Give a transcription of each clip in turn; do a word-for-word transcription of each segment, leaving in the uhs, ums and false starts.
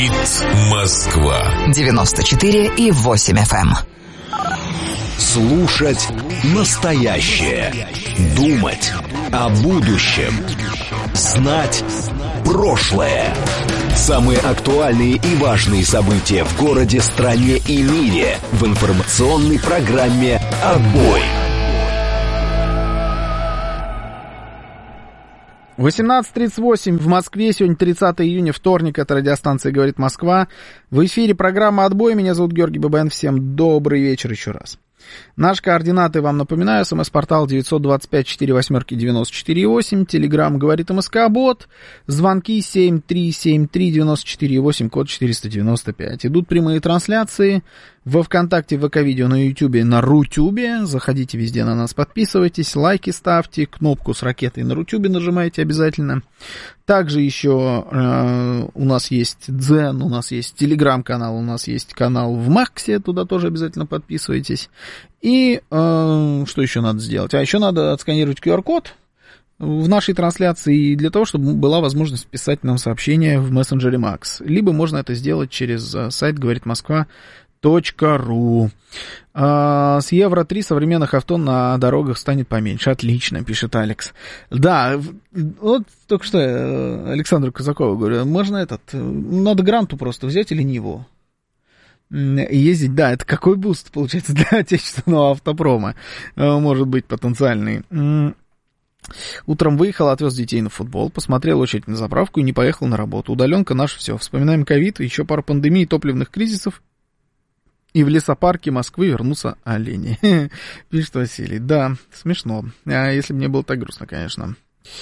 Москва девяносто четыре и восемь эф эм. Слушать настоящее. Думать о будущем. Знать прошлое. Самые актуальные и важные события в городе, стране и мире в информационной программе «Отбой». восемнадцать тридцать восемь в Москве, сегодня тридцатое июня, вторник, это радиостанция «Говорит Москва». В эфире программа «Отбой», меня зовут Георгий Бабаян, всем добрый вечер еще раз. Наши координаты вам напоминаю: смс-портал девять два пять четыре восемь девяносто четыре восемь, телеграмм «Говорит МСК-бот», звонки семь три семь три девяносто четыре восемь, код четыреста девяносто пять. Идут прямые трансляции во ВКонтакте, в ВК-видео, на Ютубе, на Рутюбе. Заходите везде на нас, подписывайтесь, лайки ставьте, кнопку с ракетой на Рутюбе нажимайте обязательно. Также еще э, у нас есть Дзен, у нас есть телеграм-канал, у нас есть канал в Максе, туда тоже обязательно подписывайтесь. И э, что еще надо сделать? А еще надо отсканировать ку ар код в нашей трансляции для того, чтобы была возможность писать нам сообщения в мессенджере Макс. Либо можно это сделать через сайт говорит москва точка ру. А, с евро три современных авто на дорогах станет поменьше. Отлично, пишет Алекс. Да, вот только что Александру Казакову говорю, можно этот, надо гранту просто взять или Ниву ездить. Да, это какой буст, получается, для отечественного автопрома может быть потенциальный. Утром выехал, отвез детей на футбол, посмотрел очередь на заправку и не поехал на работу. Удаленка наше все. Вспоминаем ковид, еще пару пандемий, топливных кризисов. И в лесопарке Москвы вернутся олени. Пишет Василий. Да, смешно. А если бы мне было так грустно, конечно.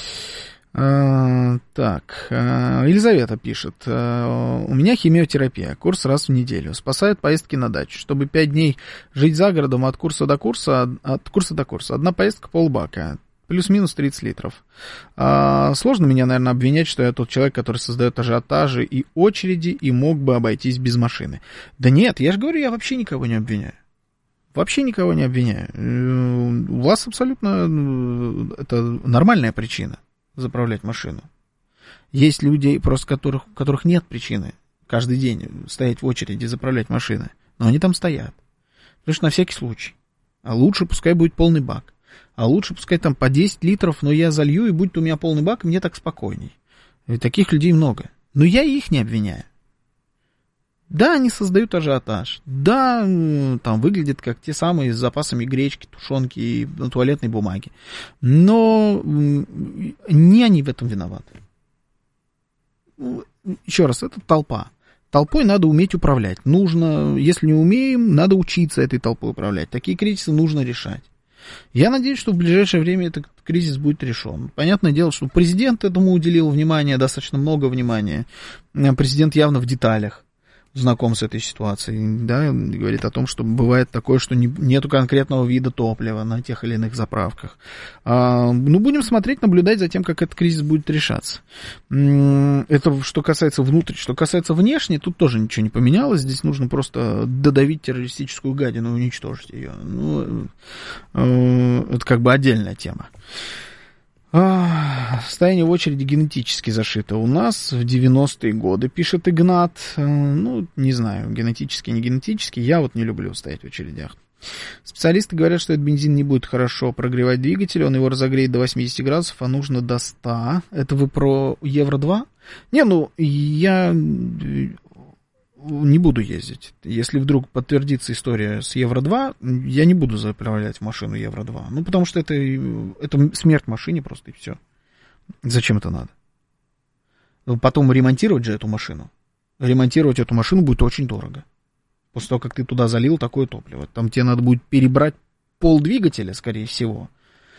А, так, а, Елизавета пишет. А, у меня химиотерапия, курс раз в неделю. Спасают поездки на дачу. Чтобы пять дней жить за городом от курса до курса, от курса до курса. Одна поездка полбака. Плюс-минус тридцать литров. А, сложно меня, наверное, обвинять, что я тот человек, который создает ажиотажи и очереди и мог бы обойтись без машины. Да нет, я же говорю, я вообще никого не обвиняю. Вообще никого не обвиняю. У вас абсолютно это нормальная причина заправлять машину. Есть люди, просто которых, у которых нет причины каждый день стоять в очереди и заправлять машины. Но они там стоят. Потому что на всякий случай. А лучше пускай будет полный бак. А лучше пускай там по десять литров, но я залью, и будет у меня полный бак, и мне так спокойней. И таких людей много. Но я их не обвиняю. Да, они создают ажиотаж. Да, там выглядят как те самые с запасами гречки, тушенки и туалетной бумаги. Но не они в этом виноваты. Еще раз, это толпа. Толпой надо уметь управлять. Нужно, если не умеем, надо учиться этой толпой управлять. Такие кризисы нужно решать. Я надеюсь, что в ближайшее время этот кризис будет решен. Понятное дело, что президент этому уделил внимание, достаточно много внимания. Президент явно в деталях знаком с этой ситуацией, да, говорит о том, что бывает такое, что не, нету конкретного вида топлива на тех или иных заправках. А, ну, будем смотреть, наблюдать за тем, как этот кризис будет решаться. Это что касается внутреннего. Что касается внешней, тут тоже ничего не поменялось. Здесь нужно просто додавить террористическую гадину и уничтожить ее. Ну, это как бы отдельная тема. Состояние в очереди генетически зашито у нас в девяностые годы, пишет Игнат. Ну, не знаю, генетически, не генетически. Я вот не люблю стоять в очередях. Специалисты говорят, что этот бензин не будет хорошо прогревать двигатель, он его разогреет до восемьдесят градусов, а нужно до ста. Это вы про евро два? Не, ну, я не буду ездить. Если вдруг подтвердится история с евро два, я не буду заправлять машину евро два. Ну, потому что это, это смерть машине просто, и все. Зачем это надо? Потом ремонтировать же эту машину. Ремонтировать эту машину будет очень дорого. После того, как ты туда залил такое топливо. Там тебе надо будет перебрать пол двигателя, скорее всего.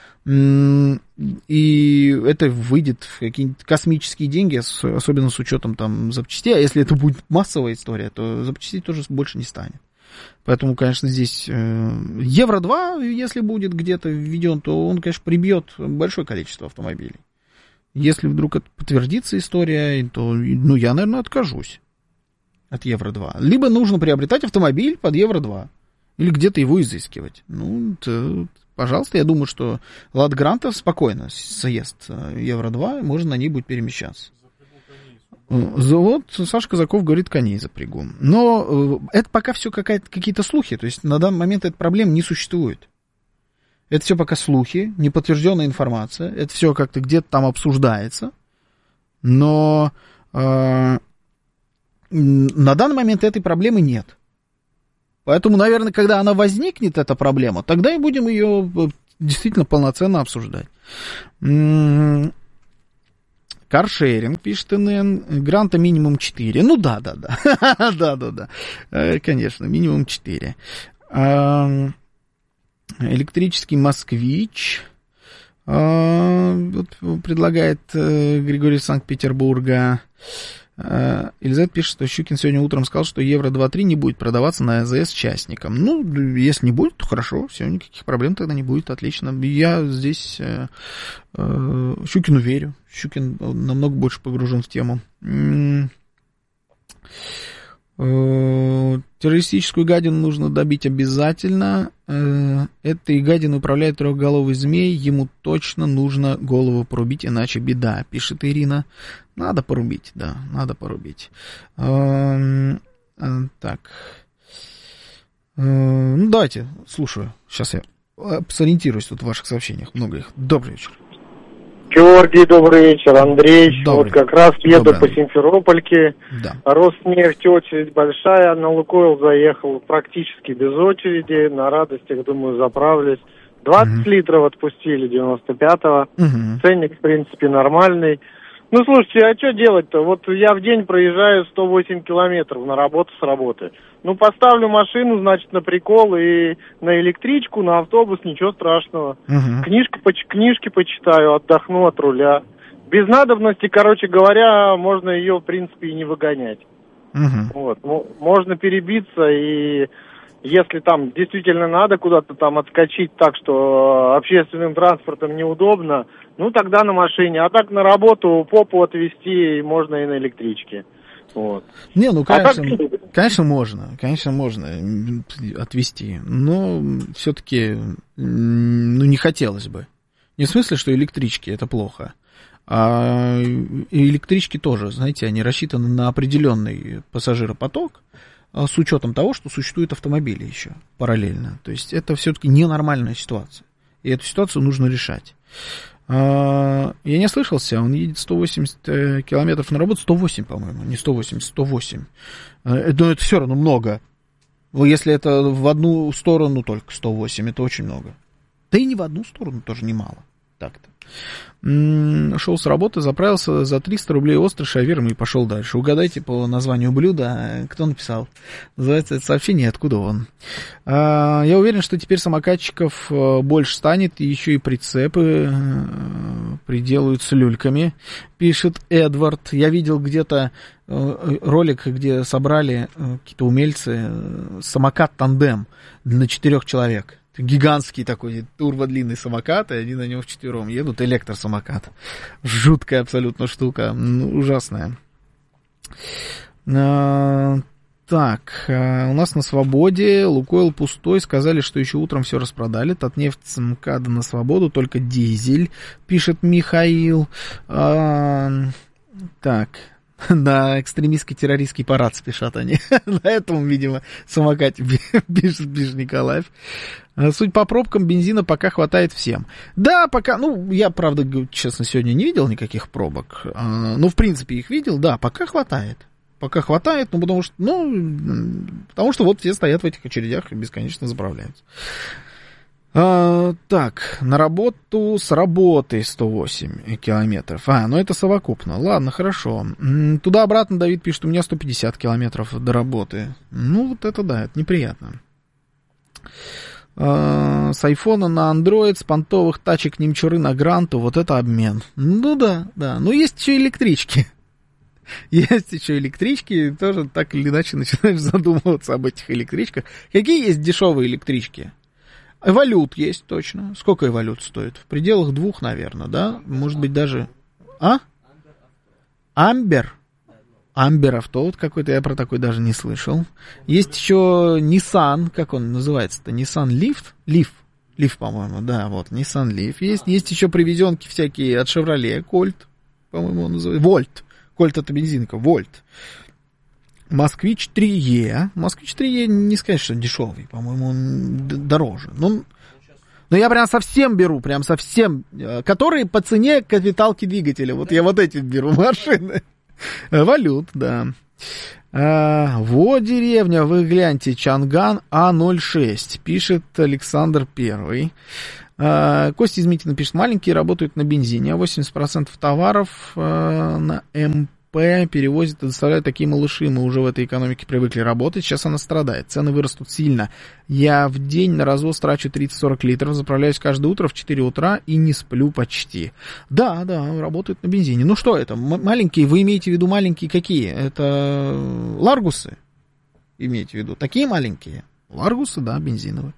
И это выйдет в какие-нибудь космические деньги, особенно с учетом там запчастей. А если это будет массовая история, то запчастей тоже больше не станет. Поэтому, конечно, здесь евро два, если будет где-то введен, то он, конечно, прибьет большое количество автомобилей. Если вдруг это подтвердится история, то, ну, я, наверное, откажусь от евро два. Либо нужно приобретать автомобиль под евро два. Или где-то его изыскивать. Ну, то, пожалуйста, я думаю, что Ладгрантов спокойно заезд евро два, можно на ней будет перемещаться. Вот Саша Казаков говорит, коней запрягу. Но это пока все какие-то слухи. То есть на данный момент этой проблемы не существует. Это все пока слухи, неподтвержденная информация. Это все как-то где-то там обсуждается. Но э, на данный момент этой проблемы нет. Поэтому, наверное, когда она возникнет, эта проблема, тогда и будем ее действительно полноценно обсуждать. Каршеринг, пишет эн эн, гранта минимум четыре. Ну да, да, да. Да, да, да. Конечно, минимум четыре. Электрический москвич. Вот предлагает Григорий из Санкт-Петербурга. Елизавета пишет, что Щукин сегодня утром сказал, что евро два три не будет продаваться на АЗС частникам. Ну, если не будет, то хорошо, все, никаких проблем тогда не будет, отлично. Я здесь э, э, Щукину верю. Щукин намного больше погружен в тему. Террористическую гадину нужно добить обязательно. Этой гадиной управляет трехголовый змей. Ему точно нужно голову порубить, иначе беда, пишет Ирина. Надо порубить, да, надо порубить. Так. Ну, давайте, слушаю. Сейчас я сориентируюсь тут в ваших сообщениях. Много их. Добрый вечер. Георгий, добрый вечер. Андрей, добрый. Вот как раз еду Добрый. по Симферопольке. Да. Роснефть, очередь большая. На Лукойл заехал практически без очереди. На радостях, думаю, заправлюсь. двадцать угу. литров отпустили девяносто пятого. Угу. Ценник, в принципе, нормальный. Ну, слушайте, а что делать-то? Вот я в день проезжаю сто восемь километров на работу с работы. Ну, поставлю машину, значит, на прикол и на электричку, на автобус, ничего страшного. Uh-huh. Книжки, поч- книжки почитаю, отдохну от руля. Без надобности, короче говоря, можно ее, в принципе, и не выгонять. Uh-huh. Вот. Ну, можно перебиться, и если там действительно надо куда-то там отскочить так, что общественным транспортом неудобно, ну, тогда на машине. А так на работу попу отвезти можно и на электричке. Вот. Не, ну, конечно, а так... конечно, можно, конечно, можно отвезти, но все-таки, ну, не хотелось бы. Не в смысле, что электрички это плохо, а электрички тоже, знаете, они рассчитаны на определенный пассажиропоток с учетом того, что существуют автомобили еще параллельно. То есть это все-таки ненормальная ситуация, и эту ситуацию нужно решать. Я не ослышался, он едет сто восемьдесят километров на работу, сто восемь, по-моему, не сто восемьдесят, сто восемь. Но это все равно много. Если это в одну сторону только сто восемь, это очень много. Да и не в одну сторону тоже немало. Так-то. Шел с работы, заправился за триста рублей острый шаверм и пошел дальше. Угадайте по названию блюда, кто написал. Называется это сообщение, откуда он. Я уверен, что теперь самокатчиков больше станет, и еще и прицепы приделают с люльками, пишет Эдвард. Я видел где-то ролик, где собрали какие-то умельцы самокат-тандем на четырех человек. Гигантский такой турбодлинный самокат, и они на нем вчетвером едут, электросамокат. Жуткая абсолютно штука, ну, ужасная. А, так, а, у нас на свободе Лукойл пустой, сказали, что еще утром все распродали. Татнефть с МКАДа на свободу, только дизель, пишет Михаил. А, так... Да, экстремистский террористский парад спешат они. На этом, видимо, самокате пишет, пишет Николаев. Суть по пробкам, бензина пока хватает всем. Да, пока, ну, я, правда, честно, сегодня не видел никаких пробок. Ну, в принципе, их видел, да, пока хватает. Пока хватает, ну, потому что, ну, потому что вот все стоят в этих очередях и бесконечно заправляются. А, так, на работу с работы сто восемь километров. А, ну это совокупно. Ладно, хорошо. Туда-обратно Давид пишет, у меня сто пятьдесят километров до работы. Ну, вот это да, это неприятно. А, с айфона на Android, с понтовых тачек немчуры на гранту, вот это обмен. Ну да, да. Ну есть еще электрички. Есть еще электрички, тоже так или иначе начинаешь задумываться об этих электричках. Какие есть дешевые электрички? Эволют есть, точно. Сколько эволют стоит? В пределах двух, наверное, да? Может быть, даже... А? Амбер? Амбер авто вот какой-то, я про такой даже не слышал. Есть еще Nissan, как он называется-то? Nissan Leaf? Leaf, Leaf, по-моему, да, вот, Nissan Leaf. Есть, есть еще привезенки всякие от Chevrolet, Colt, по-моему, он называется. Volt. Кольт это бензинка, Вольт. Москвич три Е. Москвич три Е не сказать, что дешевый, по-моему, он д- дороже. Ну, но я прям совсем беру, прям совсем, которые по цене капиталки двигателя. Вот я вот эти беру машины. Валют, да. А, вот деревня, вы гляньте, Чанган А ноль шесть, пишет Александр Первый. А, Костя из Митина пишет, маленькие работают на бензине, а восемьдесят процентов товаров а, на МП перевозят и доставляют такие малыши. Мы уже в этой экономике привыкли работать, сейчас она страдает. Цены вырастут сильно. Я в день на развоз трачу тридцать-сорок литров, заправляюсь каждое утро в четыре утра и не сплю почти. Да, да, работают на бензине. Ну что это? М- маленькие, вы имеете в виду маленькие какие? Это Ларгусы? Имеете в виду? Такие маленькие? Ларгусы, да, бензиновые.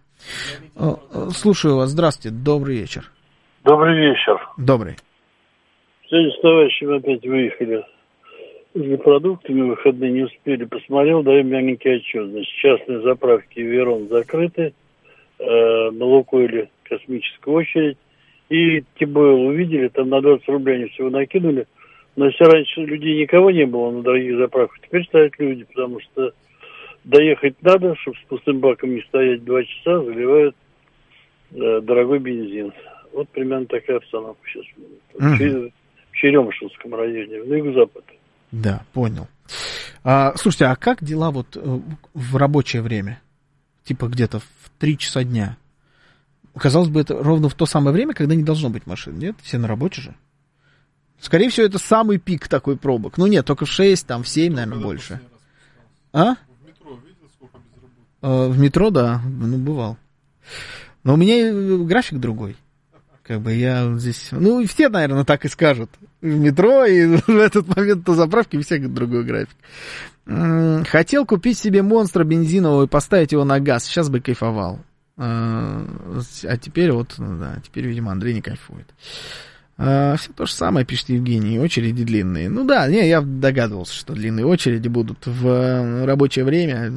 Слушаю вас, здравствуйте, добрый вечер. Добрый вечер. Добрый. Сегодня с товарищем опять выехали за продуктами, выходные не успели, посмотрел, даем маленький отчет. Значит, частные заправки Верон закрыты, э, на Лукойле космическая очередь, и Тибойл увидели, там на двадцать рублей они всего накинули, но если раньше людей никого не было на дорогих заправках, теперь стоят люди, потому что доехать надо, чтобы с пустым баком не стоять два часа, заливают э, дорогой бензин. Вот примерно такая обстановка сейчас. Mm-hmm. В Черемушинском районе, в юго-запад. Да, понял. А, слушайте, а как дела вот в рабочее время? Типа где-то в три часа дня. Казалось бы, это ровно в то самое время, когда не должно быть машин, нет? Все на работе же. Скорее всего, это самый пик такой пробок. Ну нет, только в шесть, там в семь, наверное, ну, больше. А? В метро видел, сколько безработных? А, в метро, да, ну, бывал. Но у меня график другой. Как бы я здесь... Ну, все, наверное, так и скажут. В метро, и в этот момент на заправке у всех другой график. Хотел купить себе монстра бензинового и поставить его на газ. Сейчас бы кайфовал. А теперь вот, да, теперь, видимо, Андрей не кайфует. Все то же самое, пишет Евгений. Очереди длинные. Ну да, не, я догадывался, что длинные очереди будут в рабочее время.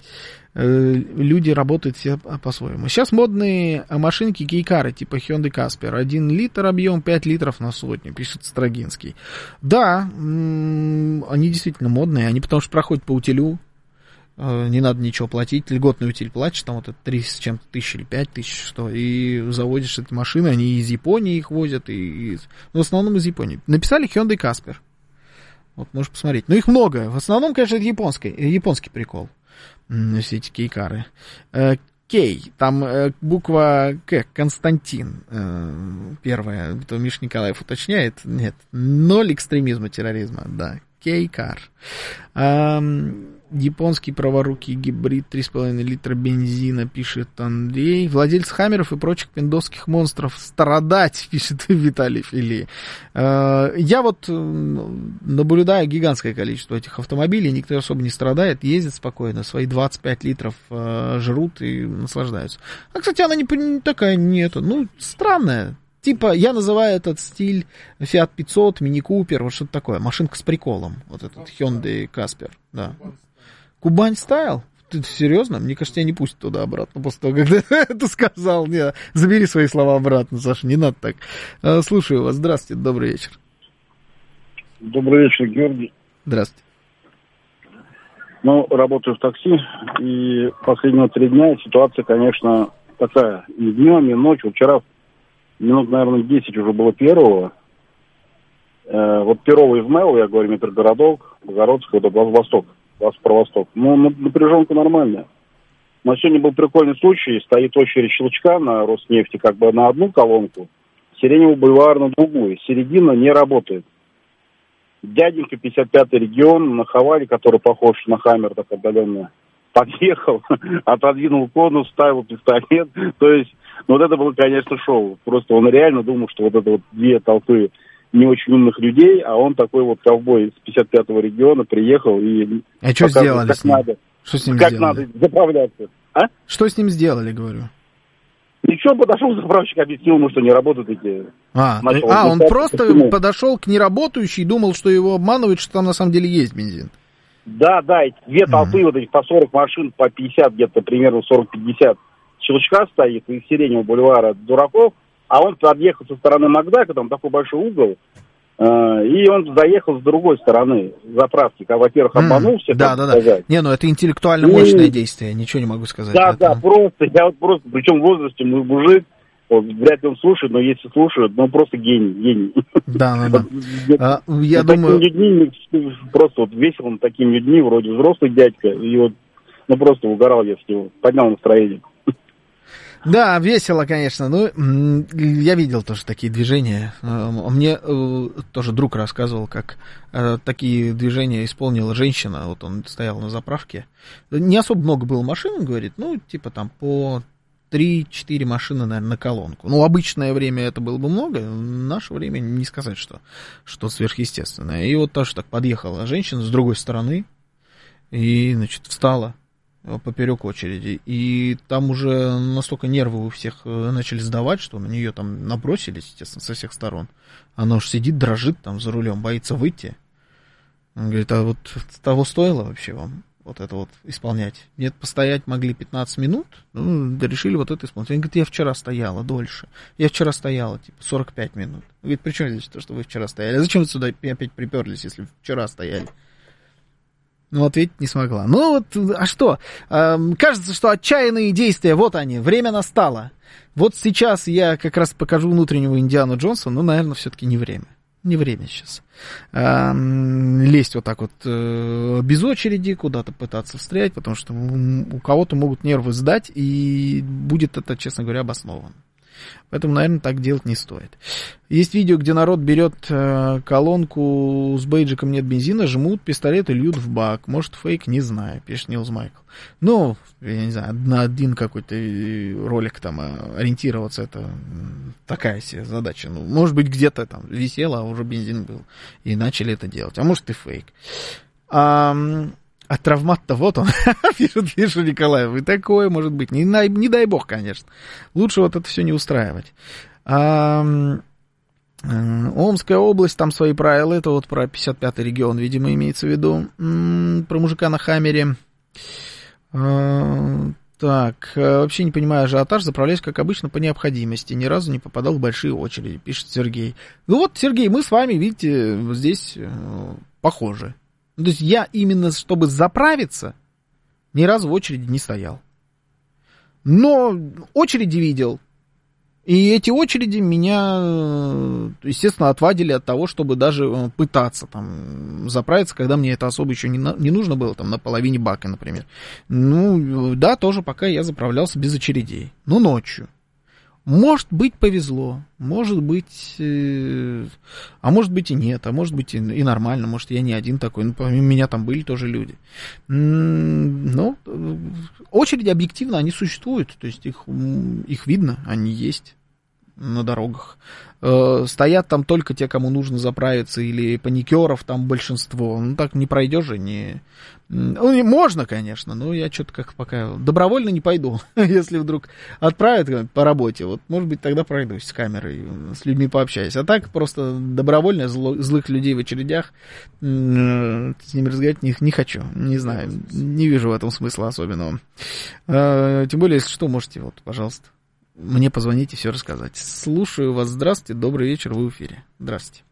Люди работают все по-своему. Сейчас модные машинки кейкары типа Hyundai Casper. Один литр объем, пять литров на сотню, пишет Строгинский. Да, они действительно модные. Они потому что проходят по утилю. Не надо ничего платить. Льготный утиль платишь, там вот это три с чем-то тысяч или пять тысяч, что. И заводишь эти машины. Они из Японии их возят. И, и, ну, в основном из Японии. Написали Hyundai Casper. Вот, можешь посмотреть. Но их много. В основном, конечно, это японский, японский прикол. Все эти кейкары. Кей, там буква К, Константин. Первая, это Миша Николаев уточняет. Нет, ноль экстремизма, терроризма, да. Кейкар. Японский праворукий гибрид, три с половиной литра бензина, пишет Андрей. Владельцы хаммеров и прочих пиндосских монстров страдать, пишет Виталий Фили. Я вот наблюдаю гигантское количество этих автомобилей, никто особо не страдает, ездят спокойно, свои двадцать пять литров жрут и наслаждаются. А, кстати, она не, не такая, нету, ну, странная. Типа, я называю этот стиль Fiat пятьсот, Mini Cooper, вот что-то такое, машинка с приколом, вот этот Hyundai Casper, да. Кубань стайл? Ты серьезно? Мне кажется, тебя не пустят туда-обратно после того, когда ты это сказал. Не, забери свои слова обратно, Саша, не надо так. Слушаю вас. Здравствуйте, добрый вечер. Добрый вечер, Георгий. Здравствуйте. Ну, работаю в такси, и последние три дня ситуация, конечно, такая. И днем, и ночью. Вчера минут, наверное, десять уже было первого. Э, вот первого из МЭО, я говорю, метрогородок, Богородский, вот Восток. Восток. Ну, напряженка нормальная. Но сегодня был прикольный случай. Стоит очередь щелчка на Роснефти как бы на одну колонку, Сиреневый бульвар на другую. Середина не работает. Дяденька, пятьдесят пятый регион, на Хавале, который похож на Хаммер, так отдаленно, подъехал, отодвинул конус, ставил пистолет. То есть, ну, вот это было, конечно, шоу. Просто он реально думал, что вот это вот две толпы не очень умных людей, а он такой вот ковбой с пятьдесят пятого региона приехал и... А что сделали как с ним? Надо, что с ним как сделали? надо заправляться. А? Что с ним сделали, говорю? Ничего, подошел заправщик, объяснил ему, что не работают эти... А, а он просто подошел к неработающей и думал, что его обманывают, что там на самом деле есть бензин. Да, да, эти две толпы, mm-hmm. вот этих по сорок машин, по пятьдесят, где-то примерно сорок-пятьдесят щелчка стоит, из Сиреневого бульвара дураков. А он подъехал со стороны Макдака, там такой большой угол, И он заехал с другой стороны заправки. Во-первых, обманул всех. Да, да, да. Не, ну это интеллектуально мощное и... действие, ничего не могу сказать. Да, да, просто, я вот просто, причем в возрасте мужик, вот, вряд ли он слушает, но если слушает, ну просто гений, гений. Да, да, да. Вот, а, я вот думаю... Людьми, просто вот весело он такими людьми, вроде взрослый дядька, и вот, ну просто угорал я с него, поднял настроение. Да, весело, конечно. Ну, я видел тоже такие движения. Мне тоже друг рассказывал, как такие движения исполнила женщина. Вот он стоял на заправке. Не особо много было машин, говорит. Ну, типа там по три-четыре машины, наверное, на колонку. Ну, обычное время это было бы много. В наше время не сказать, что что сверхъестественное. И вот тоже так подъехала женщина с другой стороны. И, значит, встала поперек очереди, и там уже настолько нервы у всех начали сдавать, что на нее там набросились, естественно, со всех сторон. Она уж сидит, дрожит там за рулем, боится выйти. Он говорит, а вот того стоило вообще вам вот это вот исполнять? Нет, постоять могли пятнадцать минут, ну, да решили вот это исполнять. Он говорит, я вчера стояла дольше, я вчера стояла, типа, сорок пять минут. Он говорит, при чем здесь то, что вы вчера стояли? А зачем вы сюда опять приперлись, если вчера стояли? Ну, ответить не смогла. Ну, вот, а что? Эм, кажется, что отчаянные действия, вот они, время настало. Вот сейчас я как раз покажу внутреннего Индиану Джонса, но, наверное, все-таки не время. Не время сейчас. Эм, лезть вот так вот э, без очереди, куда-то пытаться встрять, потому что у, у кого-то могут нервы сдать, и будет это, честно говоря, обосновано. Поэтому, наверное, так делать не стоит. Есть видео, где народ берет э, колонку с бейджиком «Нет бензина», жмут пистолет и льют в бак. Может, фейк, не знаю, пишет Нилс Майкл. Ну, я не знаю, на один какой-то ролик там ориентироваться, это такая себе задача. Ну, может быть, где-то там висело, а уже бензин был. И начали это делать. А может, и фейк. А... А травмат-то вот он, пишет, пишет Николаев. И такое может быть. Не, не дай бог, конечно. Лучше вот это все не устраивать. А, Омская область, там свои правила. Это вот про пятьдесят пятый регион, видимо, имеется в виду. М-м, про мужика на Хаммере. А, так, вообще не понимаю ажиотаж. Заправляюсь, как обычно, по необходимости. Ни разу не попадал в большие очереди, пишет Сергей. Ну вот, Сергей, мы с вами, видите, здесь похожи. То есть я именно, чтобы заправиться, ни разу в очереди не стоял. Но очереди видел. И эти очереди меня, естественно, отвадили от того, чтобы даже пытаться там заправиться, когда мне это особо еще не, на, не нужно было, там, на половине бака, например. Ну, да, тоже пока я заправлялся без очередей. Но ночью. Может быть, повезло, может быть, э, а может быть и нет, а может быть и, и нормально, может, я не один такой, ну, помимо меня там были тоже люди. Но очереди объективно, они существуют, то есть их, их видно, они есть на дорогах. Э, стоят там только те, кому нужно заправиться, или паникеров там большинство, ну, так не пройдешь же, не... Ну, можно, конечно, но я что-то как пока добровольно не пойду. Если вдруг отправят по работе, вот, может быть, тогда пройдусь с камерой, с людьми пообщаюсь. А так просто добровольно зло, злых людей в очередях э, с ними разговаривать не, не хочу, не знаю, не вижу в этом смысла особенного. Э, тем более, если что, можете, вот, пожалуйста, мне позвонить и все рассказать. Слушаю вас, здравствуйте, добрый вечер, вы в эфире. Здравствуйте.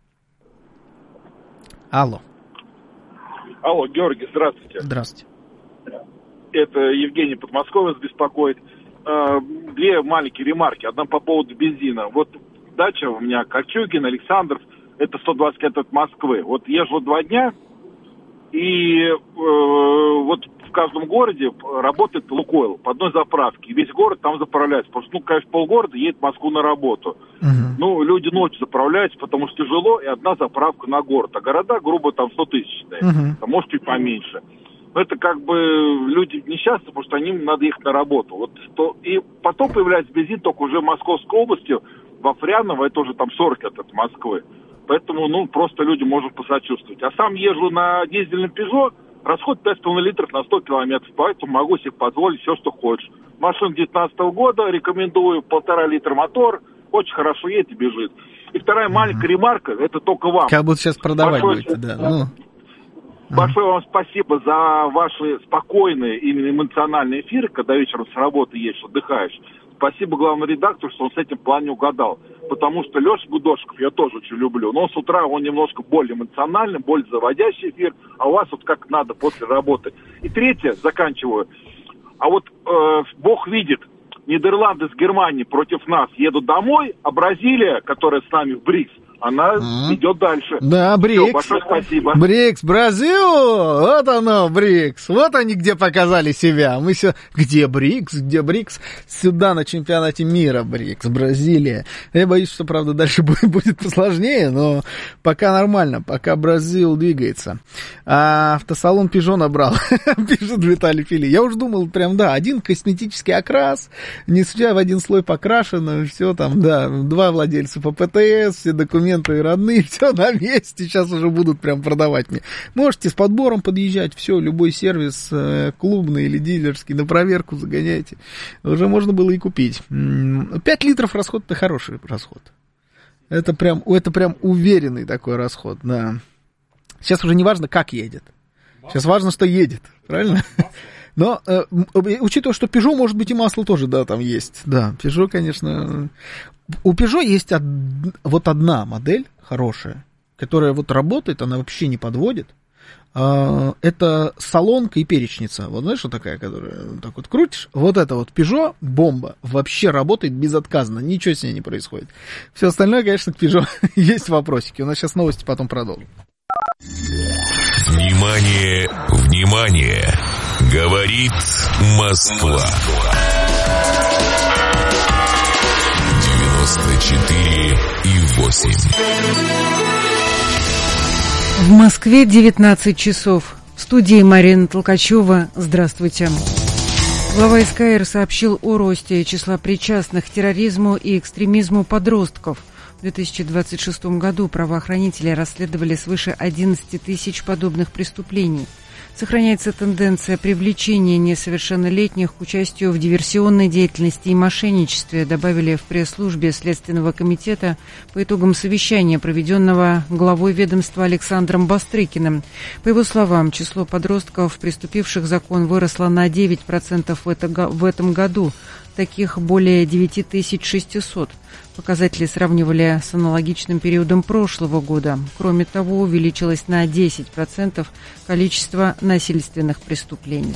Алло. Алло, Георгий, здравствуйте. Здравствуйте. Это Евгений Подмосковец беспокоит. Две маленькие ремарки. Одна по поводу бензина. Вот дача у меня Кольчугин, Александров, это сто двадцать лет от Москвы. Вот езжу два дня, и э, вот в каждом городе работает Лукойл по одной заправке. И весь город там заправляется. Потому что, ну, конечно, полгорода едет в Москву на работу. Uh-huh. Ну, люди ночью заправляются, потому что тяжело, и одна заправка на город. А города, грубо, там стотысячные. Uh-huh. А может, чуть поменьше. Но это как бы люди несчастны, потому что им надо ехать на работу. Вот то, и потом появляется бензин только уже в Московской области, во Фряново, это уже там сорок лет от Москвы. Поэтому, ну, просто людям можно посочувствовать. А сам езжу на дизельном Пежо, расход пять с половиной литров на сто километров, поэтому могу себе позволить все, что хочешь. Машина девятнадцатого года, рекомендую, полтора литра мотор, очень хорошо едет и бежит. И вторая mm-hmm. маленькая ремарка, это только вам. Как будто сейчас продавать большое, будете, да. Ну. Большое вам спасибо за ваши спокойные, именно эмоциональные эфиры, когда вечером с работы едешь, отдыхаешь. спасибо главному редактору, что он с этим в плане угадал. Потому что Леша Гудошков я тоже очень люблю. Но с утра он немножко более эмоциональный, более заводящий эфир. А у вас вот как надо после работы. И третье, заканчиваю. А вот э, Бог видит, Нидерланды с Германией против нас едут домой, а Бразилия, которая с нами в БРИКС, она mm-hmm. идет дальше. Да, БРИКС. Все, большое спасибо. БРИКС, Бразил, вот оно, БРИКС. Вот они где показали себя. Мы все, где БРИКС, где БРИКС? Сюда на чемпионате мира БРИКС, Бразилия. Я боюсь, что, правда, дальше будет, будет посложнее, но пока нормально, пока Бразил двигается. А автосалон Peugeot набрал, пишет Виталий Фили. Я уж думал, прям, да, один косметический окрас, не случайно в один слой покрашено, все там, да, два владельца по ПТС, все документы и родные, все на месте, сейчас уже будут прям продавать мне. Можете с подбором подъезжать, все, любой сервис, клубный или дилерский, на проверку загоняйте. Уже можно было и купить. пять литров расход — это хороший расход. Это прям, это прям уверенный такой расход, да. Сейчас уже не важно, как едет. Сейчас важно, что едет, правильно? Но, э, учитывая, что Peugeot, может быть, и масло тоже, да, там есть. Да, Peugeot, конечно... У Peugeot есть од... вот одна модель хорошая, которая вот работает, она вообще не подводит. А, это солонка и перечница. Вот знаешь, что такая, которая так вот крутишь? Вот это вот Peugeot, бомба, вообще работает безотказно, ничего с ней не происходит. Все остальное, конечно, к Peugeot есть вопросики. У нас сейчас новости, потом продолжим. Внимание, внимание! Говорит Москва. девяносто четыре и восемь. В Москве девятнадцать часов. В студии Марина Толкачева. Здравствуйте. Глава СКР сообщил о росте числа причастных к терроризму и экстремизму подростков. В две тысячи двадцать шестом году правоохранители расследовали свыше одиннадцать тысяч подобных преступлений. Сохраняется тенденция привлечения несовершеннолетних к участию в диверсионной деятельности и мошенничестве, добавили в пресс-службе Следственного комитета по итогам совещания, проведенного главой ведомства Александром Бастрыкиным. По его словам, число подростков, приступивших закон, выросло на девять процентов в этом году. Таких более девять тысяч шестьсот. Показатели сравнивали с аналогичным периодом прошлого года. Кроме того, увеличилось на десять процентов количество насильственных преступлений.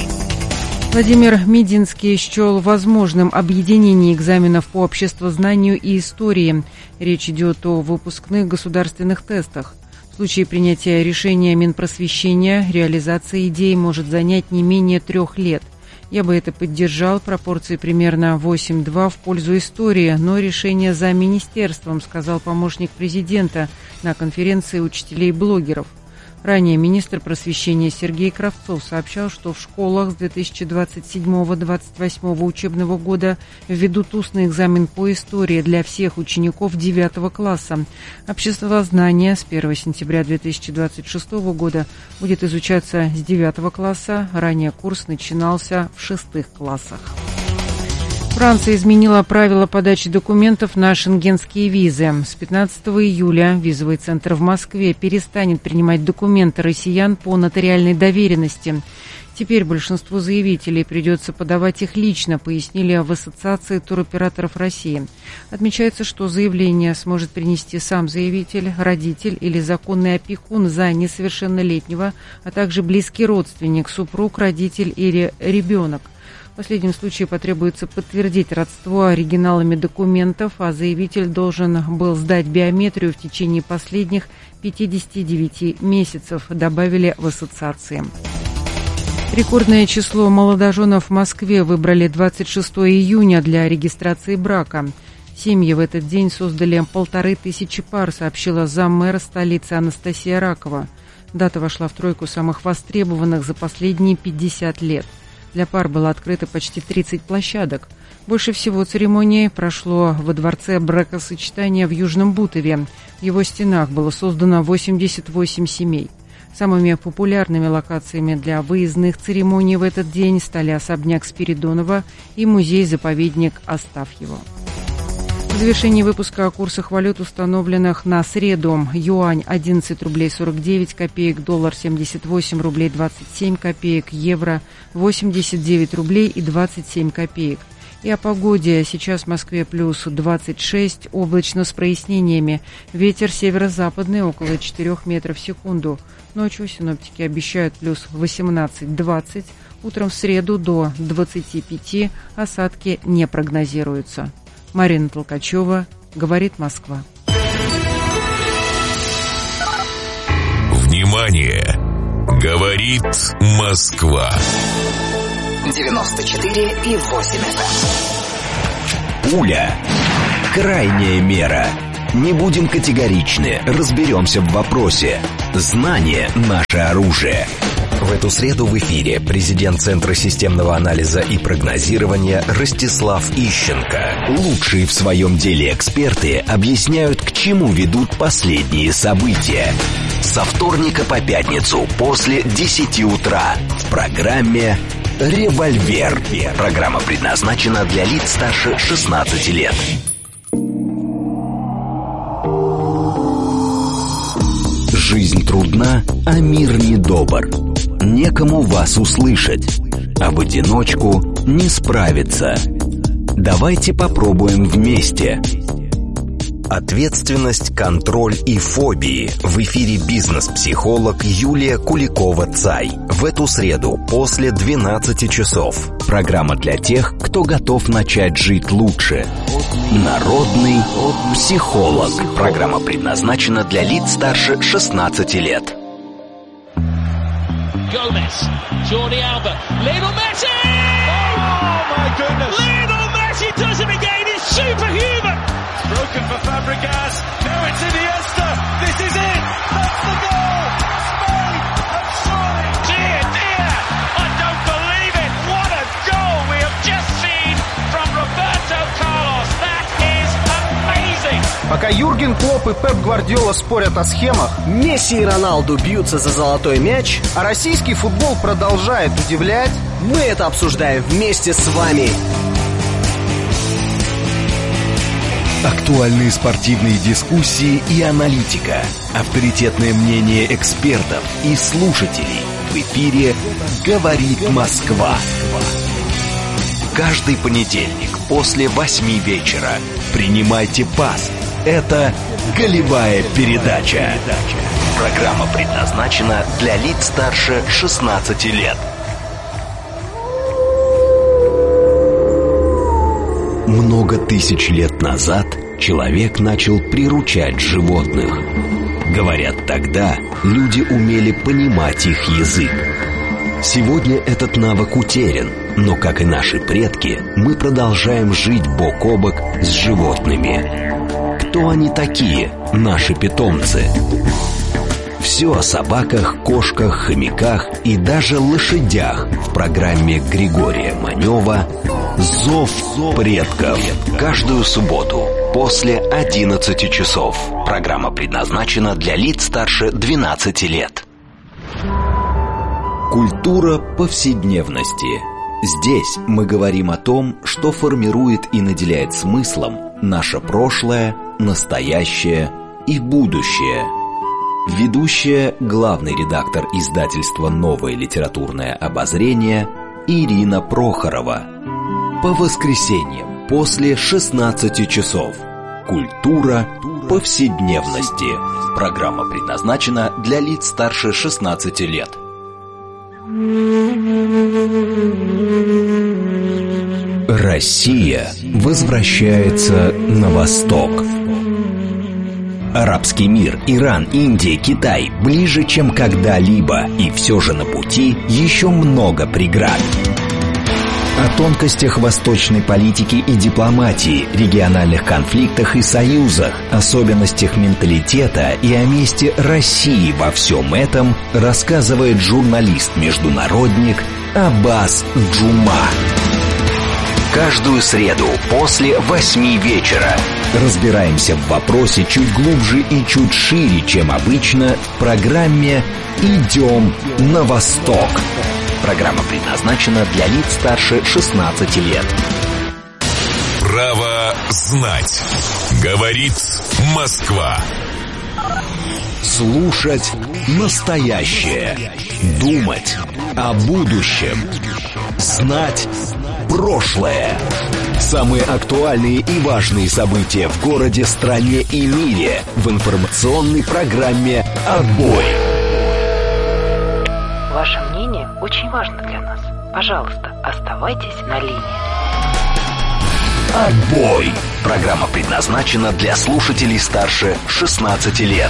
Владимир Мединский счел возможным объединение экзаменов по обществознанию и истории. Речь идет о выпускных государственных тестах. В случае принятия решения Минпросвещения реализация идеи может занять не менее трех лет. Я бы это поддержал, пропорции примерно восемь два в пользу истории, но решение за министерством, сказал помощник президента на конференции учителей и блогеров. Ранее министр просвещения Сергей Кравцов сообщал, что в школах с две тысячи двадцать седьмого — две тысячи двадцать восьмого учебного года введут устный экзамен по истории для всех учеников девятого класса. Обществознание с первого сентября две тысячи двадцать шестого года будет изучаться с девятого класса. Ранее курс начинался в шестых классах. Франция изменила правила подачи документов на шенгенские визы. С пятнадцатого июля визовый центр в Москве перестанет принимать документы россиян по нотариальной доверенности. Теперь большинству заявителей придется подавать их лично, пояснили в Ассоциации туроператоров России. Отмечается, что заявление сможет принести сам заявитель, родитель или законный опекун за несовершеннолетнего, а также близкий родственник, супруг, родитель или ребенок. В последнем случае потребуется подтвердить родство оригиналами документов, а заявитель должен был сдать биометрию в течение последних пятидесяти девяти месяцев, добавили в ассоциации. Рекордное число молодоженов в Москве выбрали двадцать шестого июня для регистрации брака. Семьи в этот день создали полторы тысячи пар, сообщила заммэра столицы Анастасия Ракова. Дата вошла в тройку самых востребованных за последние пятьдесят лет. Для пар было открыто почти тридцать площадок. Больше всего церемоний прошло во дворце бракосочетания в Южном Бутове. В его стенах было создано восемьдесят восемь семей. Самыми популярными локациями для выездных церемоний в этот день стали особняк Спиридонова и музей-заповедник Астафьево. В завершении выпуска о курсах валют, установленных на среду. Юань одиннадцать рублей сорок девять копеек, доллар семьдесят восемь рублей двадцать семь копеек, евро восемьдесят девять рублей и двадцать семь копеек. И о погоде. Сейчас в Москве плюс двадцать шесть, облачно с прояснениями. Ветер северо-западный около четырех метров в секунду. Ночью синоптики обещают плюс восемнадцать-двадцать. Утром в среду до двадцати пяти. Осадки не прогнозируются. Марина Толкачева, говорит Москва. Внимание! Говорит Москва. девяносто четыре и восемь эф эм. Пуля. Крайняя мера. Не будем категоричны, разберемся в вопросе. Знание – наше оружие. В эту среду в эфире президент Центра системного анализа и прогнозирования Ростислав Ищенко. Лучшие в своем деле эксперты объясняют, к чему ведут последние события. Со вторника по пятницу после десяти утра в программе «Револьвер». Программа предназначена для лиц старше шестнадцати лет. Жизнь трудна, а мир недобр. Некому вас услышать, а в одиночку не справиться. Давайте попробуем вместе. Ответственность, контроль и фобии. В эфире бизнес-психолог Юлия Куликова-Цай. В эту среду после двенадцати часов. Программа для тех, кто готов начать жить лучше. Народный психолог. Программа предназначена для лиц старше шестнадцати лет. Gomez, Jordi Alba, Lionel Messi! Oh my goodness! Lionel Messi does it again, it's superhuman! It's broken for Fabregas, now it's Iniesta, this is it! That's the goal! Spain have scored! Dear, dear, I don't believe it! What a goal we have just seen from Roberto Carlos! That is amazing! Пока Юрген Клопп и Пеп Гвардиола спорят о схемах, Месси и Роналду бьются за золотой мяч, а российский футбол продолжает удивлять, мы это обсуждаем вместе с вами. Актуальные спортивные дискуссии и аналитика. Авторитетное мнение экспертов и слушателей. В эфире «Говорит Москва». Каждый понедельник после восьми вечера принимайте пас. Это «Голевая передача». Программа предназначена для лиц старше шестнадцати лет. Много тысяч лет назад человек начал приручать животных. Говорят, тогда люди умели понимать их язык. Сегодня этот навык утерян, но, как и наши предки, мы продолжаем жить бок о бок с животными. Кто они такие, наши питомцы? Все о собаках, кошках, хомяках и даже лошадях в программе Григория Манева «Зов предков». Каждую субботу после одиннадцати часов. Программа предназначена для лиц старше двенадцати лет. Культура повседневности. Здесь мы говорим о том, что формирует и наделяет смыслом наше прошлое, настоящее и будущее. Ведущая, главный редактор издательства «Новое литературное обозрение» Ирина Прохорова. По воскресеньям после шестнадцати часов. Культура повседневности. Программа предназначена для лиц старше шестнадцати лет. Россия возвращается на восток. Арабский мир, Иран, Индия, Китай ближе, чем когда-либо, и все же на пути еще много преград. О тонкостях восточной политики и дипломатии, региональных конфликтах и союзах, особенностях менталитета и о месте России во всем этом рассказывает журналист-международник Аббас Джума. Каждую среду после восьми вечера разбираемся в вопросе чуть глубже и чуть шире, чем обычно, в программе «Идем на восток». Программа предназначена для лиц старше шестнадцати лет. Право знать. Говорит Москва. Слушать настоящее. Думать о будущем. Знать прошлое. Самые актуальные и важные события в городе, стране и мире в информационной программе «Отбой». Ваше мнение очень важно для нас. Пожалуйста, оставайтесь на линии. «Отбой». Программа предназначена для слушателей старше шестнадцати лет.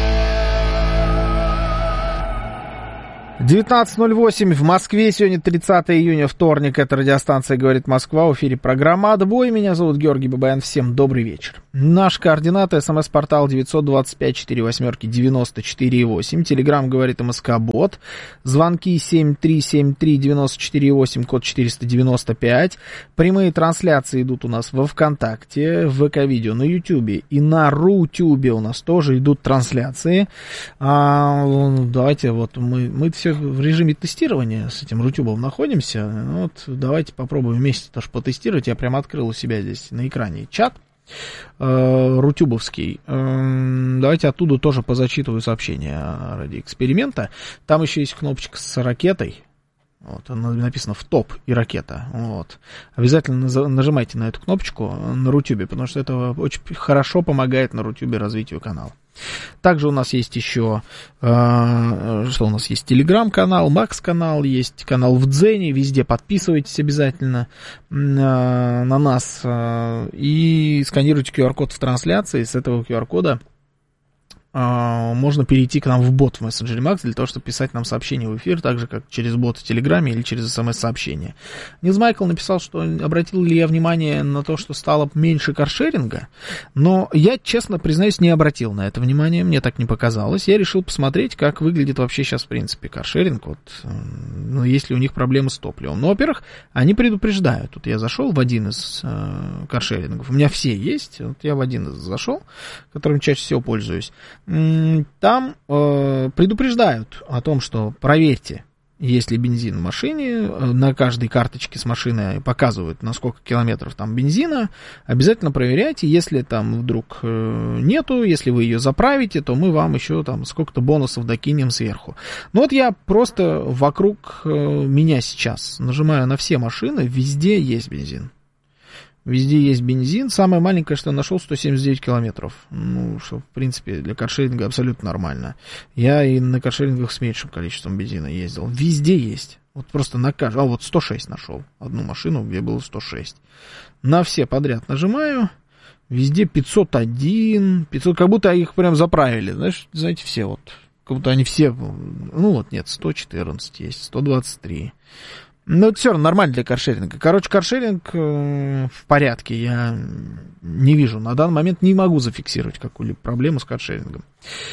девятнадцать ноль восемь в Москве, сегодня тридцатое июня, вторник, это радиостанция «Говорит Москва», в эфире программа «Отбой», меня зовут Георгий Бабаян, всем добрый вечер. Наш координаты, смс-портал девять два пять четыре восемь девяносто четыре восемь, телеграмм «Говорит МСК-бот», звонки семь три семь три девяносто четыре восемь, код четыреста девяносто пять, прямые трансляции идут у нас во ВКонтакте, в ВК-видео, на Ютьюбе и на Рутюбе у нас тоже идут трансляции. А, давайте вот мы, мы все в режиме тестирования с этим Рутюбом находимся. Вот давайте попробуем вместе тоже потестировать. Я прям открыл у себя здесь на экране чат э, рутюбовский. Э, давайте оттуда тоже позачитываю сообщения ради эксперимента. Там еще есть кнопочка с ракетой. Вот, написано в топ и ракета. Вот. Обязательно нажимайте на эту кнопочку на Рутюбе, потому что это очень хорошо помогает на Рутюбе развитию канала. Также у нас есть еще, э, что у нас есть, телеграм-канал, Макс-канал, есть канал в Дзене, везде подписывайтесь обязательно э, на нас э, и сканируйте ку ар-код в трансляции, с этого ку ар-кода можно перейти к нам в бот в мессенджере Макс для того, чтобы писать нам сообщения в эфир, так же, как через бот в Телеграме или через смс-сообщение. Нилс Майкл написал, что обратил ли я внимание на то, что стало меньше каршеринга, но я, честно признаюсь, не обратил на это внимание, мне так не показалось. Я решил посмотреть, как выглядит вообще сейчас, в принципе, каршеринг, вот, ну, есть ли у них проблемы с топливом. Ну, во-первых, они предупреждают. Тут я зашел в один из э, каршерингов, у меня все есть, вот я в один из зашел, которым чаще всего пользуюсь. Там э, предупреждают о том, что проверьте, есть ли бензин в машине, на каждой карточке с машины показывают, на сколько километров там бензина, обязательно проверяйте, если там вдруг э, нету, если вы ее заправите, то мы вам еще там сколько-то бонусов докинем сверху. Ну вот я просто вокруг э, меня сейчас нажимаю на все машины, везде есть бензин. Везде есть бензин. Самое маленькое, что я нашел, сто семьдесят девять километров. Ну, что, в принципе, для каршеринга абсолютно нормально. Я и на каршерингах с меньшим количеством бензина ездил. Везде есть. Вот просто на каждом. А вот сто шесть нашел. Одну машину, где было сто шесть. На все подряд нажимаю. Везде пятьсот один, пятьсот, как будто их прям заправили. Знаешь, знаете, все вот. Как будто они все... Ну вот, нет, сто четырнадцать есть, сто двадцать три. Ну, это все равно нормально для каршеринга. Короче, каршеринг э, в порядке. Я не вижу. На данный момент не могу зафиксировать какую-либо проблему с каршерингом.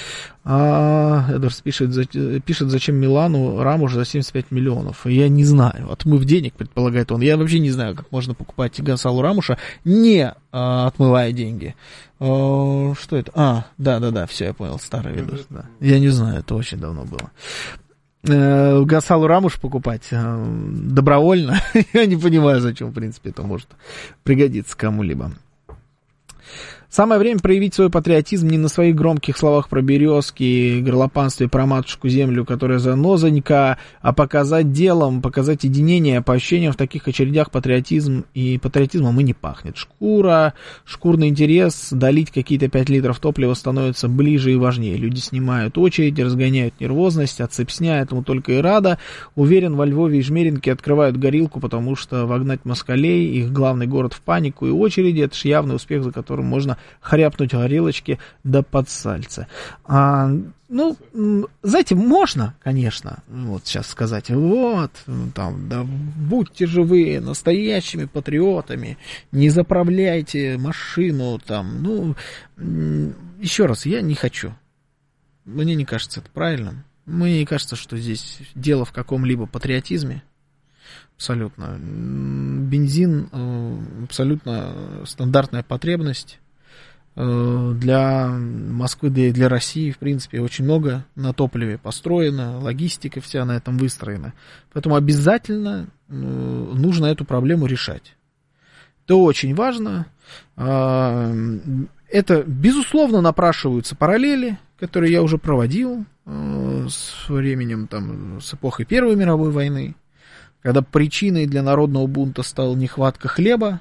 А, Эдвардс пишет, за, пишет, зачем Милану Рамуш за семьдесят пять миллионов. Я не знаю. Отмыв денег, предполагает он. Я вообще не знаю, как можно покупать Гонсалу Рамуша, не а, отмывая деньги. А, что это? А, да-да-да, все, я понял. Старый видос. Да. Я не знаю, это очень давно было. Гонсалу Рамуш покупать добровольно, я не понимаю, зачем, в принципе, это может пригодиться кому-либо. Самое время проявить свой патриотизм не на своих громких словах про березки, горлопанстве, про матушку землю, которая занозонька, а показать делом, показать единение. По ощущениям, в таких очередях патриотизм и патриотизмом и не пахнет. Шкура, шкурный интерес, долить какие-то пять литров топлива становится ближе и важнее. Люди снимают очередь, разгоняют нервозность, от цепсня этому только и рада. Уверен, во Львове и Жмеринке открывают горилку, потому что вогнать москалей, их главный город, в панику и очереди, это же явный успех, за которым можно хряпнуть горелочки до подсальца. А, ну, знаете, можно, конечно, вот сейчас сказать, вот, там, да, будьте же вы настоящими патриотами, не заправляйте машину, там, ну, еще раз, я не хочу. Мне не кажется это правильным. Мне не кажется, что здесь дело в каком-либо патриотизме. Абсолютно. Бензин абсолютно стандартная потребность. Для Москвы, да и для России, в принципе, очень много на топливе построено, логистика вся на этом выстроена. Поэтому обязательно нужно эту проблему решать. Это очень важно. Это, безусловно, напрашиваются параллели, которые я уже проводил с временем, там, с эпохой Первой мировой войны, когда причиной для народного бунта стала нехватка хлеба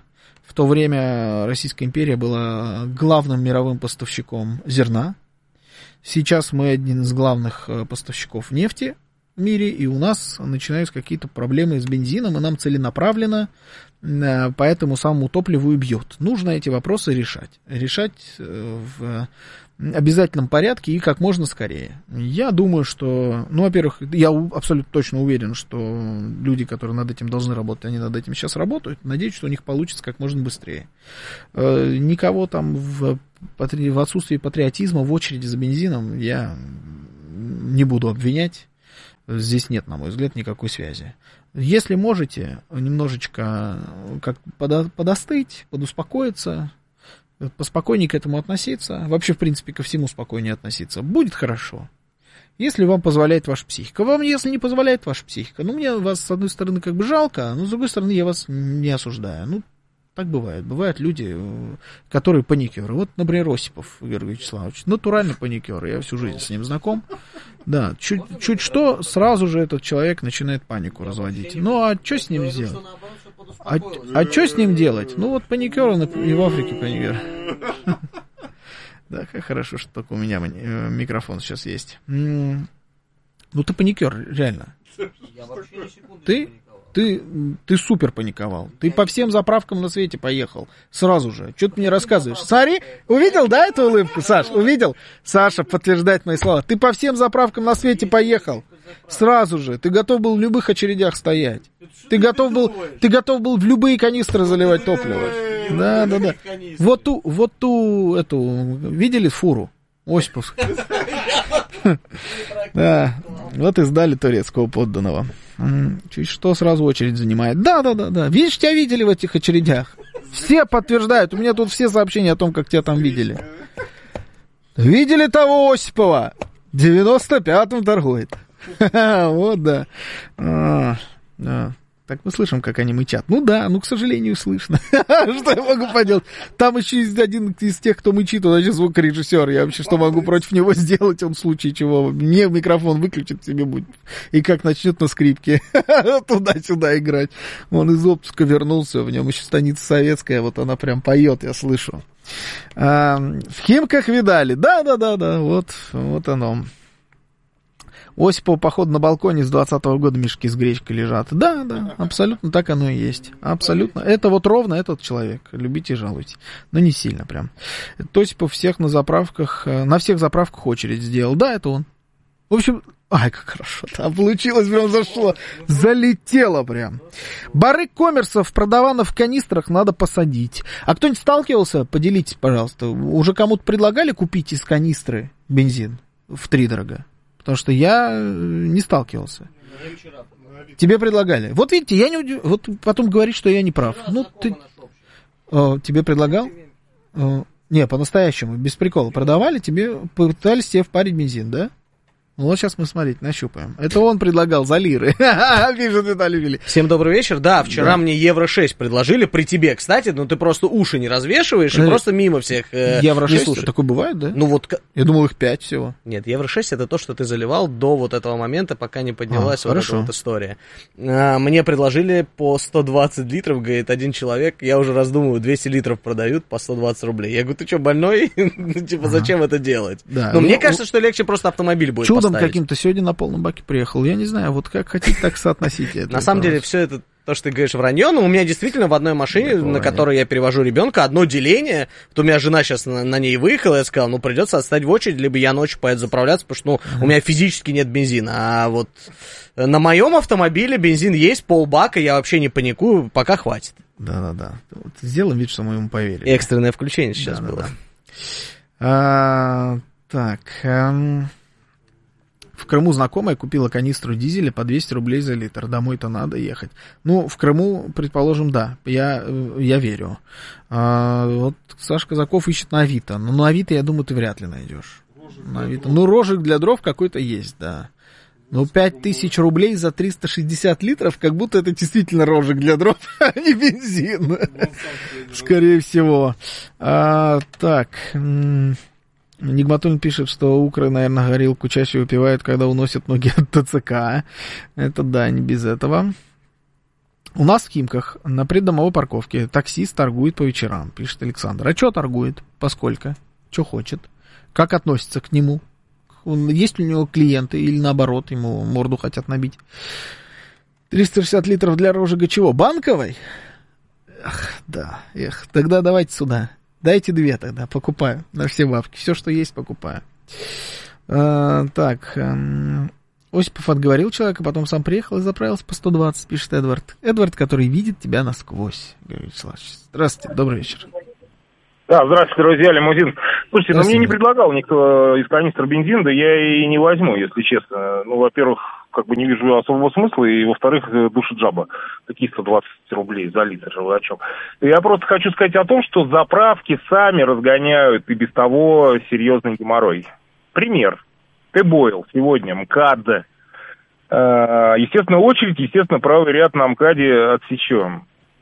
В то время Российская империя была главным мировым поставщиком зерна. Сейчас мы один из главных поставщиков нефти в мире, и у нас начинаются какие-то проблемы с бензином, и нам целенаправленно по этому самому топливу и бьет. Нужно эти вопросы решать. Решать в обязательном порядке и как можно скорее. Я думаю, что, ну, во-первых, я абсолютно точно уверен, что люди, которые над этим должны работать, они над этим сейчас работают. Надеюсь, что у них получится как можно быстрее. Никого там в, в отсутствии патриотизма в очереди за бензином я не буду обвинять. Здесь нет, на мой взгляд, никакой связи. Если можете немножечко как подо, подостыть, подуспокоиться, поспокойнее к этому относиться, вообще, в принципе, ко всему спокойнее относиться, будет хорошо. Если вам позволяет ваша психика. Вам, если не позволяет ваша психика, ну, мне вас, с одной стороны, как бы жалко, но, с другой стороны, я вас не осуждаю. Ну, так бывает. Бывают люди, которые паникеры. Вот, например, Осипов Георгий Вячеславович. Натуральный паникер. Я всю жизнь с ним знаком. Да, чуть, чуть что, сразу же этот человек начинает панику разводить. Ну, а что с ним сделать? А, а что с ним делать? Ну, вот паникер, он и в Африке паникер. Да, как хорошо, что только у меня микрофон сейчас есть. Ну, ты паникер, реально. Ты... Ты, ты супер паниковал. Ты по всем заправкам на свете поехал. Сразу же. Что ты мне рассказываешь? Смотри, увидел, да, эту улыбку, Саш? Увидел? Саша подтверждает мои слова. Ты по всем заправкам на свете поехал. Сразу же. Ты готов был в любых очередях стоять. Ты готов был, ты готов был в любые канистры заливать топливо. Да, да, да. Вот ту, вот ту, эту, видели фуру? Осипов. Да, вот и сдали турецкого подданного. Чуть что, сразу очередь занимает. Да, да, да, да. Видишь, тебя видели в этих очередях. Все подтверждают. У меня тут все сообщения о том, как тебя там видели. Видели того Осипова? девяносто пятым торгует. Вот, да. Да. Так мы слышим, как они мычат. Ну да, ну, к сожалению, слышно. Что я могу поделать? Там еще есть один из тех, кто мычит, он вообще звукорежиссер. Я вообще что могу против него сделать? Он в случае чего мне микрофон выключит, себе будет. И как начнет на скрипке туда-сюда играть. Он из отпуска вернулся, в нем еще станица советская, вот она прям поет, я слышу. А, в Химках видали? Да-да-да-да, вот, вот оно. Осипова, походу, на балконе с двадцатого года мешки с гречкой лежат. Да, да, абсолютно так оно и есть. Абсолютно. Это вот ровно этот человек. Любите и жалуйте. Но не сильно прям. Осипов всех на заправках, на всех заправках очередь сделал. Да, это он. В общем, ай, как хорошо там получилось, прям зашло. Залетело прям. Барык коммерсов, продаванов в канистрах надо посадить. А кто-нибудь сталкивался? Поделитесь, пожалуйста. Уже кому-то предлагали купить из канистры бензин втридорога? Потому что я не сталкивался. Тебе предлагали. Вот видите, я не удив... Вот потом говорит, что я не прав. Ну, ты... О, тебе предлагал? О, не, по-настоящему, без прикола. Продавали, тебе пытались тебе впарить бензин, да? Ну, вот сейчас мы, смотрите, нащупаем. Это он предлагал за лиры. Пишет Виталий Вилли. Всем добрый вечер. Да, вчера да. мне евро шесть предложили при тебе, кстати, но ты просто уши не развешиваешь и просто мимо всех э, евро шесть? Такое бывает, да? Ну вот... Я думал, их пять всего. Нет, евро шесть это то, что ты заливал до вот этого момента, пока не поднялась а, вот хорошо. эта вот история. А, мне предложили по сто двадцать литров, говорит, один человек, я уже раздумываю, двести литров продают по сто двадцать рублей. Я говорю, ты что, больной? Типа, зачем это делать? Ну, мне кажется, что легче просто автомобиль будет поставить. Каким-то сегодня на полном баке приехал. Я не знаю, вот как хотите, так соотносите это. На самом деле, все это, то, что ты говоришь, вранье, но у меня действительно в одной машине, на которой я перевожу ребенка, одно деление, то у меня жена сейчас на, на ней выехала, я сказал, ну, придется отстать в очередь, либо я ночью поеду заправляться, потому что, ну, у меня физически нет бензина, а вот на моем автомобиле бензин есть, полбака, я вообще не паникую, пока хватит. Да-да-да. Вот сделаем вид, что мы ему поверили. Экстренное включение сейчас было. А, так... Эм... В Крыму знакомая купила канистру дизеля по двести рублей за литр. Домой-то надо ехать. Ну, в Крыму, предположим, да, я, я верю. А, вот Саша Казаков ищет на Авито. Но на Авито, я думаю, ты вряд ли найдешь. На Авито. Ну, рожек для дров какой-то есть, да. Ну, пять тысяч рублей за триста шестьдесят литров, как будто это действительно рожек для дров, а не бензин. Скорее всего. А, так... Нигматулин пишет, что укры, наверное, горилку чаще выпивают, когда уносят ноги от ТЦК. Это да, не без этого. У нас в Химках на придомовой парковке таксист торгует по вечерам, пишет Александр. А что торгует? Поскольку? Что хочет? Как относится к нему? Есть ли у него клиенты или наоборот ему морду хотят набить? триста шестьдесят литров для розжига чего? Банковой? Ах, да, эх, тогда давайте сюда. Дайте две тогда, покупаю на все бабки. Все, что есть, покупаю. А, так... Осипов отговорил человека, потом сам приехал и заправился по сто двадцать, пишет Эдвард. Эдвард, который видит тебя насквозь, говорит Вячеслав. Здравствуйте, добрый вечер. Да, здравствуйте, друзья, лимузин. Слушайте, ну мне не предлагал никто из канистр бензин, да я и не возьму, если честно. Ну, во-первых, как бы не вижу особого смысла, и, во-вторых, души джаба. Какие сто двадцать рублей за литр, же вы о чем? Я просто хочу сказать о том, что заправки сами разгоняют и без того серьезный геморрой. Пример. Т-Бойл сегодня, МКАД. Естественно, очередь, естественно, правый ряд на МКАДе отсечен.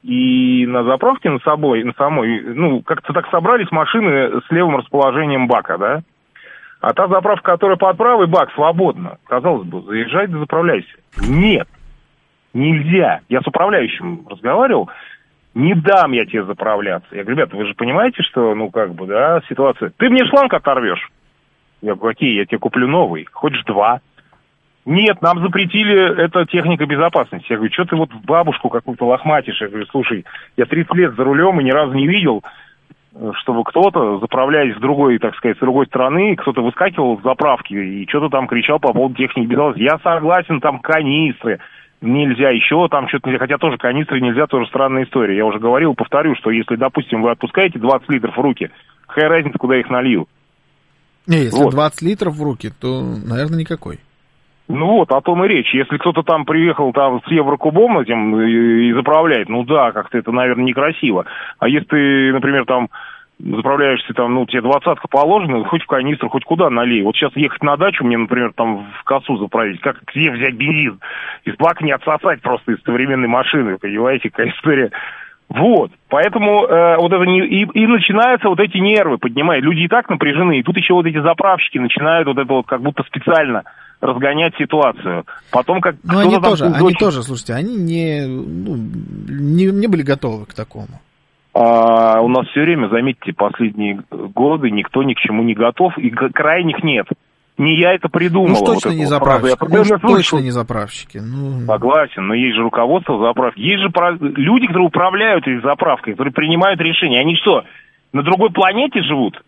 И на заправке на собой, на самой, ну, как-то так собрались машины с левым расположением бака, да? А та заправка, которая под правый бак, свободна. Казалось бы, заезжай да заправляйся. Нет, нельзя. Я с управляющим разговаривал. Не дам я тебе заправляться. Я говорю, ребята, вы же понимаете, что, ну, как бы, да, ситуация. Ты мне шланг оторвешь. Я говорю, какие? Я тебе куплю новый. Хочешь два? Нет, нам запретили, это техника безопасности. Я говорю, что ты вот бабушку какую-то лохматишь? Я говорю, слушай, я тридцать лет за рулем и ни разу не видел, чтобы кто-то, заправляясь с другой, так сказать, с другой стороны, кто-то выскакивал с заправки и что-то там кричал по поводу техники безопасности. Я согласен, там канистры нельзя, еще там что-то нельзя, хотя тоже канистры нельзя, тоже странная история. Я уже говорил, повторю, что если, допустим, вы отпускаете двадцать литров в руки, какая разница, куда я их налью? Не, если вот. двадцать литров в руки, то, наверное, никакой. Ну вот, о том и речь. Если кто-то там приехал там с еврокубом этим и, и заправляет, ну да, как-то это, наверное, некрасиво. А если ты, например, там заправляешься, там, ну, тебе двадцатка положена, хоть в канистру, хоть куда налей. Вот сейчас ехать на дачу, мне, например, там в косу заправить, как где взять бензин? Из бака не отсосать просто из современной машины, понимаете, какая история. Вот, поэтому э, вот это не, и, и начинаются вот эти нервы, поднимают. Люди и так напряжены, и тут еще вот эти заправщики начинают вот это вот как будто специально разгонять ситуацию. Потом как ну, они тоже, они очень... тоже, слушайте, они не, ну, не, не были готовы к такому. А, у нас все время, заметьте, последние годы никто ни к чему не готов, и крайних нет. Не я это придумал. Ну, точно вот не заправщики. Ну, точно слышал. не заправщики. Ну... Согласен, но есть же руководство заправки. Есть же про... люди, которые управляют этой заправкой, которые принимают решения. Они что, на другой планете живут?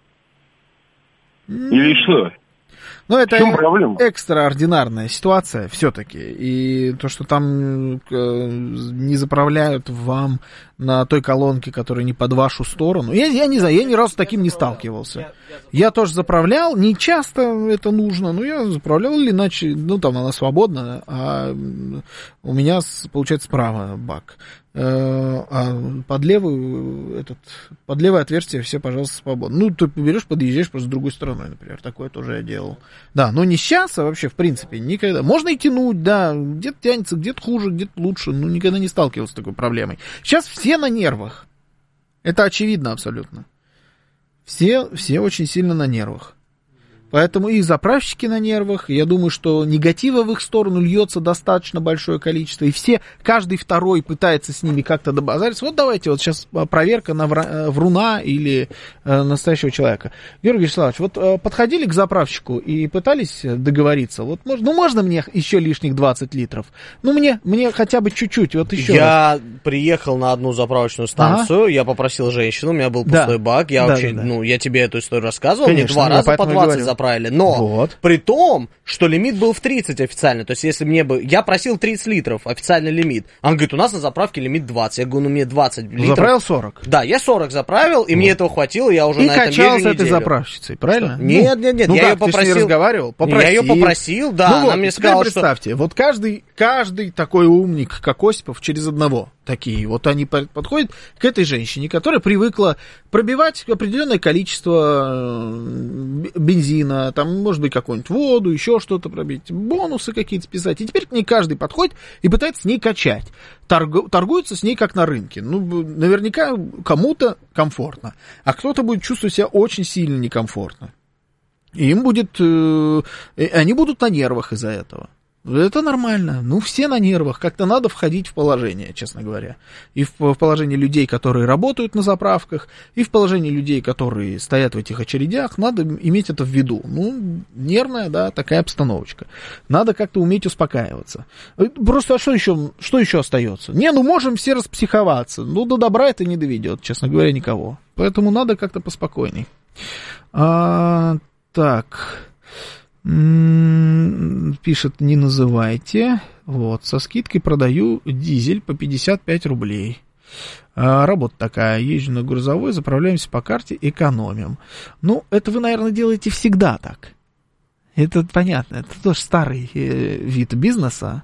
Или что? Ну, это экстраординарная ситуация все-таки. И то, что там не заправляют вам на той колонке, которая не под вашу сторону. Я, я не знаю, я ни разу с таким не сталкивался. Я тоже заправлял, не часто это нужно, но я заправлял, или иначе, ну, там она свободна, а у меня, получается, справа бак. А под левую, этот, под левое отверстие все, пожалуйста, свободно. Ну, ты берешь, подъезжаешь просто с другой стороной, например. Такое тоже я делал. Да, но не сейчас, а вообще, в принципе, никогда. Можно и тянуть, да, где-то тянется, где-то хуже, где-то лучше. Ну, никогда не сталкивался с такой проблемой. Сейчас все на нервах. Это очевидно абсолютно. Все, все очень сильно на нервах. Поэтому и заправщики на нервах. Я думаю, что негатива в их сторону льется достаточно большое количество. И все, каждый второй пытается с ними как-то добазариться. Вот давайте, вот сейчас проверка на вруна или э, настоящего человека. Георгий Вячеславович, вот э, подходили к заправщику и пытались договориться. Вот, может, ну, можно мне еще лишних двадцать литров? Ну, мне, мне хотя бы чуть-чуть, вот еще Я раз. приехал на одну заправочную станцию, ага. я попросил женщину, у меня был пустой да. бак. Я да, вообще, да, да. ну, я тебе эту историю рассказывал, Конечно, мне два раза по двадцать заправили. Правильно, но вот. При том, что лимит был в тридцать официально, то есть если мне бы, я просил тридцать литров, официальный лимит, он говорит, у нас на заправке лимит двадцать, я говорю, ну мне двадцать литров. Заправил сорок? Да, я сорок заправил, и вот. Мне этого хватило, я уже и на этом езжу неделю. И качал с этой заправщицей, правильно? Что? Нет, нет, нет, ну, я как, ее попросил. Ты с ней разговаривал? Попросил. Я ее попросил, да, ну она вот, мне сказала, представьте, что... вот каждый, каждый такой умник, как Осипов, через одного. Такие. Вот они подходят к этой женщине, которая привыкла пробивать определенное количество бензина, там, может быть, какую-нибудь воду, еще что-то пробить, бонусы какие-то списать. И теперь к ней каждый подходит и пытается с ней качать. Торгу, торгуются с ней как на рынке. Ну, наверняка кому-то комфортно, а кто-то будет чувствовать себя очень сильно некомфортно. И им будет... Э, они будут на нервах из-за этого. Это нормально. Ну, все на нервах. Как-то надо входить в положение, честно говоря. И в, в положение людей, которые работают на заправках, и в положение людей, которые стоят в этих очередях. Надо иметь это в виду. Ну, нервная, да, такая обстановочка. Надо как-то уметь успокаиваться. Просто а что еще, что еще остается? Не, ну, можем все распсиховаться. Ну, до добра это не доведет, честно говоря, никого. Поэтому надо как-то поспокойней. А, так... Пишет, не называйте. Вот, со скидкой продаю дизель по пятьдесят пять рублей. А, работа такая, езжу на грузовой, заправляемся по карте, экономим. Ну, это вы, наверное, делаете всегда так. Это понятно, это тоже старый э, вид бизнеса.